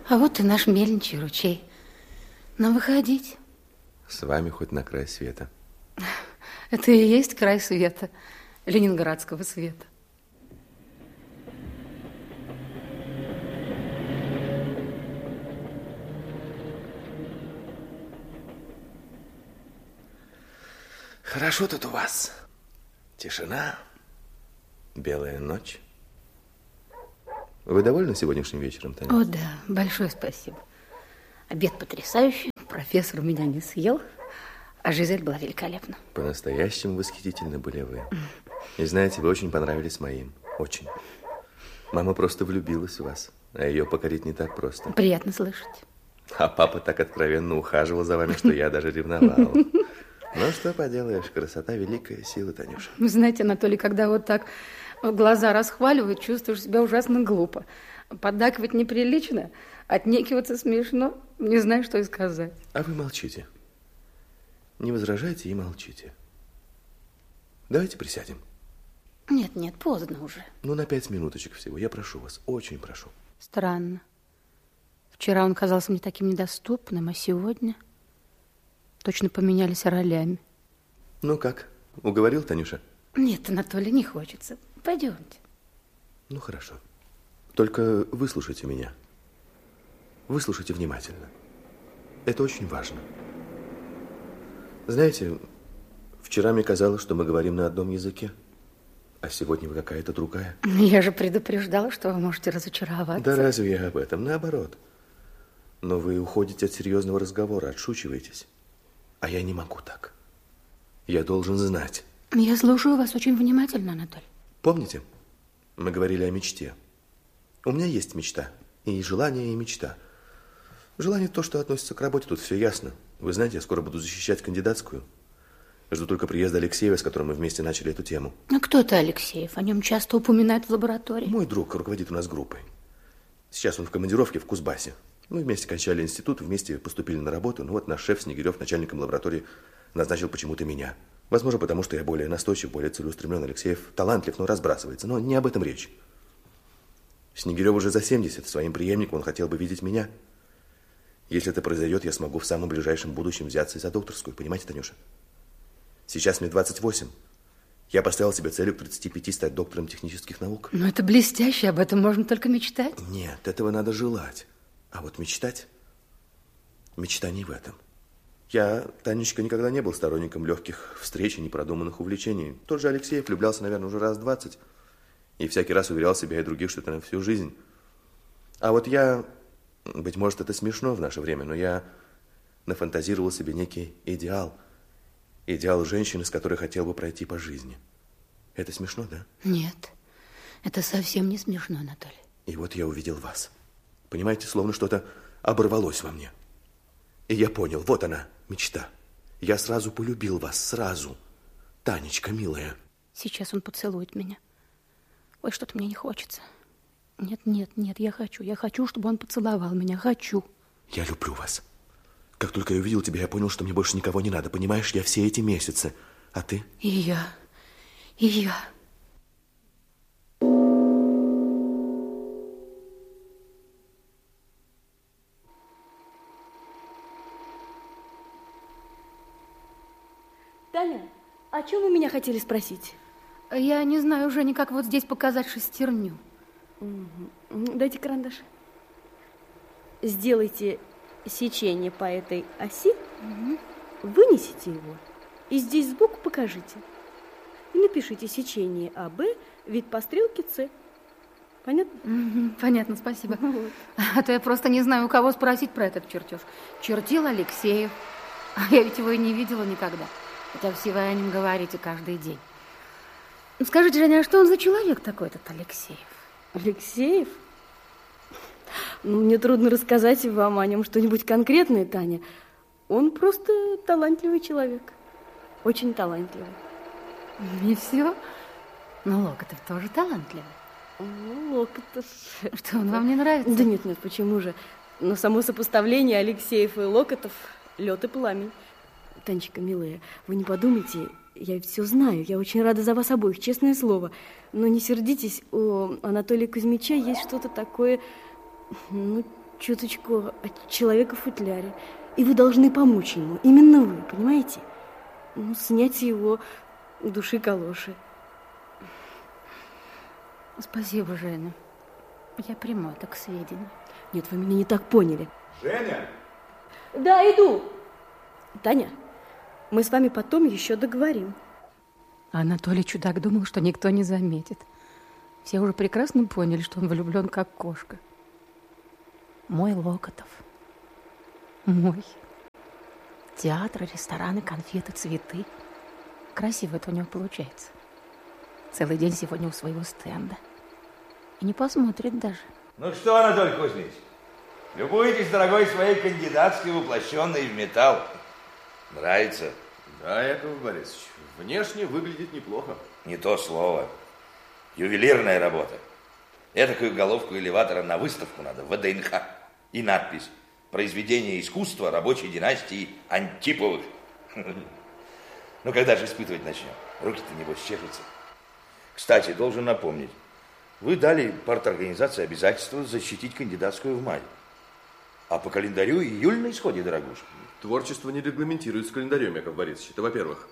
А вот и наш мельничий ручей. Нам выходить. С вами хоть на край света. Это и есть край света, ленинградского света. Хорошо тут у вас. Тишина, белая ночь. Вы довольны сегодняшним вечером, Таня? О, да, большое спасибо. Обед потрясающий, профессор меня не съел, а Жизель была великолепна. По-настоящему восхитительны были вы. И знаете, вы очень понравились моим. Очень. Мама просто влюбилась в вас, а ее покорить не так просто. Приятно слышать. А папа так откровенно ухаживал за вами, что я даже ревновал. Ну, что поделаешь, красота – великая сила, Танюша. Вы знаете, Анатолий, когда вот так глаза расхваливают, чувствуешь себя ужасно глупо. Поддакивать неприлично, отнекиваться смешно. Не знаю, что и сказать. А вы молчите. Не возражайте и молчите. Давайте присядем. Нет, нет, поздно уже. Ну, на 5 минуточек всего. Я прошу вас, очень прошу. Странно. Вчера он казался мне таким недоступным, а сегодня точно поменялись ролями. Ну как, уговорил, Танюша? Нет, Анатолий, не хочется. Пойдемте. Ну, хорошо. Только выслушайте меня. Выслушайте внимательно. Это очень важно. Знаете, вчера мне казалось, что мы говорим на одном языке, а сегодня вы какая-то другая. Я же предупреждала, что вы можете разочароваться. Да разве я об этом? Наоборот. Но вы уходите от серьезного разговора, отшучиваетесь. А я не могу так. Я должен знать. Я слушаю вас очень внимательно, Анатолий. Помните, мы говорили о мечте? У меня есть мечта. И желание, и мечта. Желание то, что относится к работе, тут все ясно. Вы знаете, я скоро буду защищать кандидатскую. Жду только приезда Алексеева, с которым мы вместе начали эту тему. А кто это Алексеев? О нем часто упоминают в лаборатории. Мой друг руководит у нас группой. Сейчас он в командировке в Кузбассе. Мы вместе кончали институт, вместе поступили на работу. Ну вот наш шеф Снегирев, начальником лаборатории, назначил почему-то меня. Возможно, потому что я более настойчив, более целеустремлен. Алексеев талантлив, но разбрасывается. Но не об этом речь. Снегирев уже за 70. Своим преемником он хотел бы видеть меня. Если это произойдет, я смогу в самом ближайшем будущем взяться и за докторскую. Понимаете, Танюша? Сейчас мне 28. Я поставил себе целью к 35 стать доктором технических наук. Ну, это блестяще, об этом можно только мечтать. Нет, этого надо желать. А вот мечтать? Мечта не в этом. Я, Танечка, никогда не был сторонником легких встреч и непродуманных увлечений. Тот же Алексеев влюблялся, наверное, уже раз 20. И всякий раз уверял себя и других, что это на всю жизнь. А вот я, быть может, это смешно в наше время, но я нафантазировал себе некий идеал. Идеал женщины, с которой хотел бы пройти по жизни. Это смешно, да? Нет, это совсем не смешно, Анатолий. И вот я увидел вас. Понимаете, словно что-то оборвалось во мне. И я понял, вот она, мечта. Я сразу полюбил вас, сразу. Танечка, милая. Сейчас он поцелует меня. Ой, что-то мне не хочется. Нет, нет, нет, я хочу, чтобы он поцеловал меня, хочу. Я люблю вас. Как только я увидел тебя, я понял, что мне больше никого не надо. Понимаешь, я все эти месяцы. А ты? И я. И я. Таня, о чем вы меня хотели спросить? Я не знаю уже никак вот здесь показать шестерню. Дайте карандаш. Сделайте сечение по этой оси, вынесите его и здесь сбоку покажите. И напишите сечение АБ, вид по стрелке С. Понятно? Понятно, спасибо. Вот. А то я просто не знаю, у кого спросить про этот чертеж. Чертил Алексеев. А я ведь его и не видела никогда. Хотя все вы о нем говорите каждый день. Скажите, Женя, а что он за человек такой, этот Алексеев? Алексеев? Ну, мне трудно рассказать вам о нем что-нибудь конкретное, Таня. Он просто талантливый человек. Очень талантливый. И все? Но Локотов тоже талантливый. Ну, Локотов... Что, он вам не нравится? Да нет, нет, почему же? Но само сопоставление Алексеев и Локотов – лед и пламень. Танечка, милая, вы не подумайте, я ведь все знаю. Я очень рада за вас обоих, честное слово. Но не сердитесь, у Анатолия Кузьмича есть что-то такое, ну, чуточку от человека в футляре. И вы должны помочь ему. Именно вы, понимаете? Ну, снять его души калоши. Спасибо, Женя. Я приму это к сведению. Нет, вы меня не так поняли. Женя! Да, иду. Таня, мы с вами потом еще договорим. Анатолий чудак думал, что никто не заметит. Все уже прекрасно поняли, что он влюблен как кошка. Мой Локотов. Мой. Театры, рестораны, конфеты, цветы. Красиво это у него получается. Целый день сегодня у своего стенда. И не посмотрит даже. Ну что, Анатолий Кузьмич, любуетесь, дорогой, своей кандидатской, воплощенной в металл? Нравится? Да, Яков Борисович, внешне выглядит неплохо. Не то слово. Ювелирная работа. Этакую головку элеватора на выставку надо, в ВДНХ. И надпись: «Произведение искусства рабочей династии Антиповых». Ну, когда же испытывать начнем? Руки-то, небось, чешутся. Кстати, должен напомнить, вы дали парторганизации обязательство защитить кандидатскую в мае. А по календарю июль на исходе, дорогуша. Творчество не регламентируется календарем, Яков Борисович, это во-первых.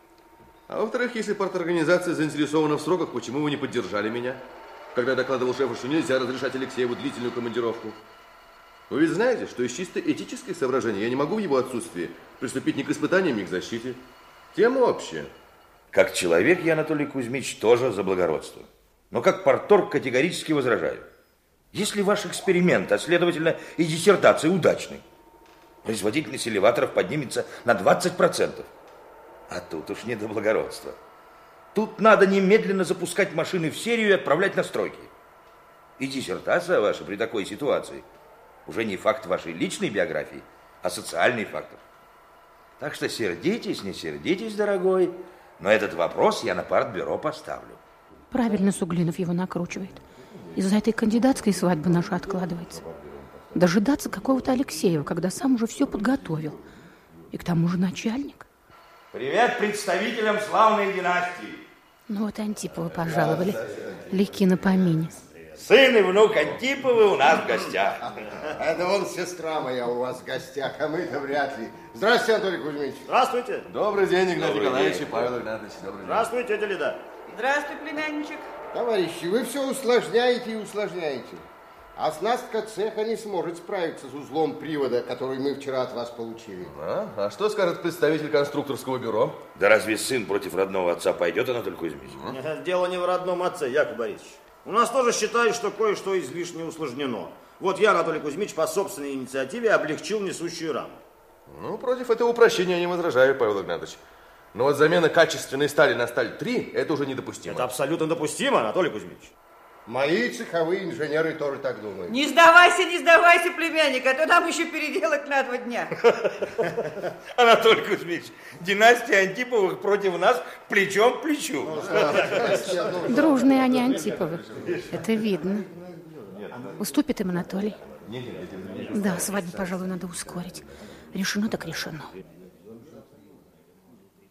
А во-вторых, если парторганизация заинтересована в сроках, почему вы не поддержали меня, когда я докладывал шефу, что нельзя разрешать Алексееву длительную командировку? Вы ведь знаете, что из чисто этических соображений я не могу в его отсутствии приступить ни к испытаниям, ни к защите. Тема общая. Как человек я, Анатолий Кузьмич, тоже за благородство. Но как парторг категорически возражаю. Если ваш эксперимент, а следовательно и диссертация удачный, производительность элеваторов поднимется на 20%. А тут уж не до благородства. Тут надо немедленно запускать машины в серию и отправлять на стройки. И диссертация ваша при такой ситуации уже не факт вашей личной биографии, а социальный фактор. Так что сердитесь, не сердитесь, дорогой, но этот вопрос я на партбюро поставлю. Правильно Суглинов его накручивает. Из-за этой кандидатской свадьбы наша откладывается. Дожидаться какого-то Алексеева, когда сам уже все подготовил. И к тому же начальник. Привет представителям славной династии. Ну вот Антиповы пожаловали. Легки на помине. Сын и внук Антиповы у нас в гостях. Это вон сестра моя у вас в гостях, а мы-то вряд ли. Здравствуйте, Анатолий Кузьмич. Здравствуйте. Добрый день, Игнатий Добрый Николаевич день. и Павел Игнатьевич. Добрый день. Здравствуйте, тетя Лида. Здравствуй, племянничек. Товарищи, вы все усложняете и усложняете. Оснастка цеха не сможет справиться с узлом привода, который мы вчера от вас получили. А что скажет представитель конструкторского бюро? Да разве сын против родного отца пойдет, Анатолий Кузьмич? Дело не в родном отце, Яков Борисович. У нас тоже считают, что кое-что излишне усложнено. Вот я, Анатолий Кузьмич, по собственной инициативе облегчил несущую раму. Ну, против этого упрощения я не возражаю, Павел Игнатьевич. Но вот замена качественной стали на сталь 3 – это уже недопустимо. Это абсолютно допустимо, Анатолий Кузьмич. Мои цеховые инженеры тоже так думают. Не сдавайся, племянник, а то нам еще переделок на 2 дня. Анатолий Кузьмич, династия Антиповых против нас плечом к плечу. Дружные они Антиповы. Это видно. Уступит им Анатолий? Да, свадьбу, пожалуй, надо ускорить. Решено так решено.